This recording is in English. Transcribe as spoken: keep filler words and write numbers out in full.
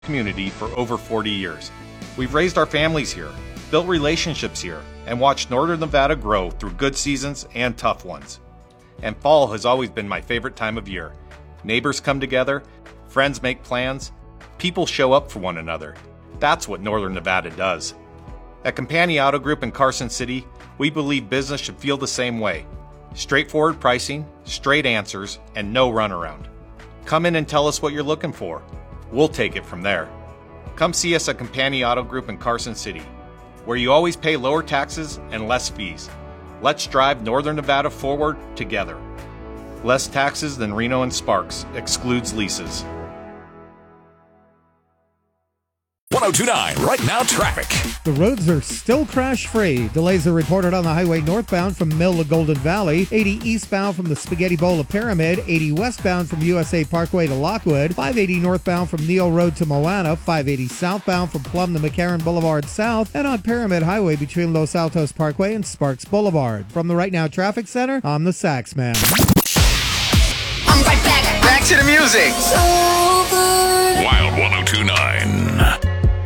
community for over forty years. We've raised our families here, built relationships here, and watched Northern Nevada grow through good seasons and tough ones. And fall has always been my favorite time of year. Neighbors come together, friends make plans, people show up for one another. That's what Northern Nevada does. At Campani Auto Group in Carson City, we believe business should feel the same way. Straightforward pricing, straight answers, and no runaround. Come in and tell us what you're looking for. We'll take it from there. Come see us at Campani Auto Group in Carson City, where you always pay lower taxes and less fees. Let's drive Northern Nevada forward together. Less taxes than Reno and Sparks, excludes leases. one oh two point nine Right Now traffic. The roads are still crash-free. Delays are reported on the highway northbound from Mill to Golden Valley, eighty eastbound from the Spaghetti Bowl to Pyramid, eighty westbound from U S A Parkway to Lockwood, five eighty northbound from Neal Road to Moana, five eighty southbound from Plum to McCarran Boulevard South, and on Pyramid Highway between Los Altos Parkway and Sparks Boulevard. From the Right Now Traffic Center, I'm the Sax Man. I'm right back. Back to the music. Wild